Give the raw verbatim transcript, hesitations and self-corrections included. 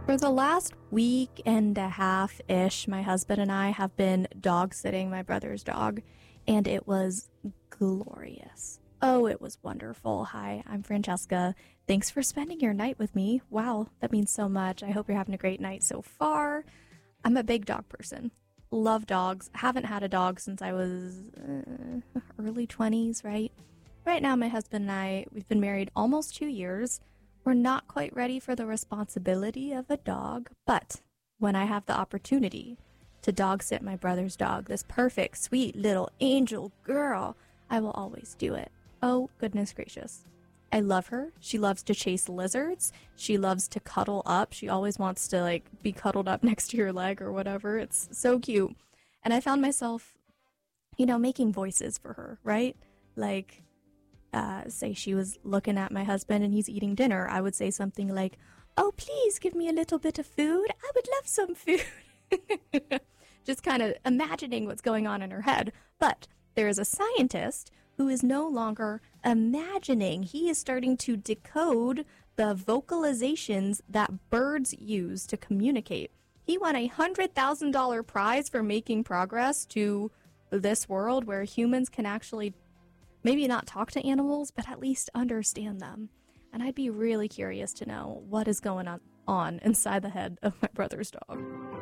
For the last week and a half-ish, my husband and I have been dog sitting my brother's dog, and it was glorious. Oh, it was wonderful. Hi, I'm Francesca. Thanks for spending your night with me. Wow, that means so much. I hope you're having a great night so far. I'm a big dog person. Love dogs. Haven't had a dog since I was uh, early twenties, right? Right now, my husband and I, we've been married almost two years. We're not quite ready for the responsibility of a dog, but when I have the opportunity to dog sit my brother's dog, this perfect, sweet little angel girl, I will always do it. Oh, goodness gracious. I love her. She loves to chase lizards. She loves to cuddle up. She always wants to, like, be cuddled up next to your leg or whatever. It's so cute. And I found myself, you know, making voices for her, right? Like, uh, say she was looking at my husband and he's eating dinner. I would say something like, "Oh, please give me a little bit of food. I would love some food." Just kind of imagining what's going on in her head. But there is a scientist who is no longer imagining. He is starting to decode the vocalizations that birds use to communicate. He won a one hundred thousand dollars prize for making progress to this world where humans can actually maybe not talk to animals, but at least understand them. And I'd be really curious to know what is going on, on inside the head of my brother's dog.